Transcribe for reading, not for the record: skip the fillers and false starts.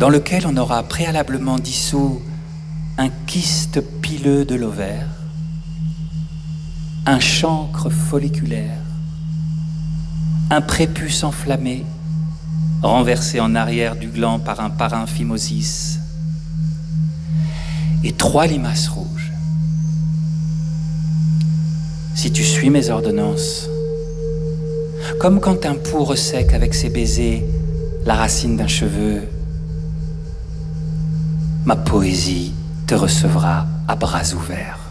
dans lequel on aura préalablement dissous un kyste pileux de l'ovaire, un chancre folliculaire, un prépuce enflammé, renversé en arrière du gland par un parenchymosis, et 3 limaces rouges. Si tu suis mes ordonnances, comme quand un pou ressèque avec ses baisers la racine d'un cheveu, ma poésie te recevra à bras ouverts.